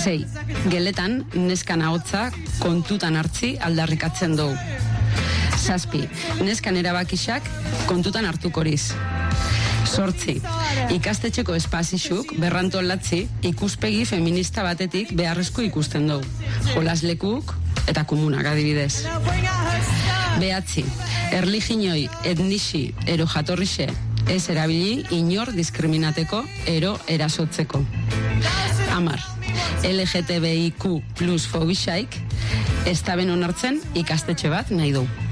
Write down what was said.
6. Geletan neskan ahotza kontutan hartzi aldarrikatzen dugu. 7. Neskan erabakisak kontutan hartukoriz. 8. Ikastetxeko espazixuk berrantolatzi ikuspegi feminista batetik beharrezko ikusten dugu. Jolaslekuk eta komunak adibidez. 9. Erliginoi, etnixi, ero jatorrixe, ez erabili inor diskriminateko ero erasotzeko. 10. LGTBIQ plus fobixaik ez da ben onartzen ikastetxe bat nahi du.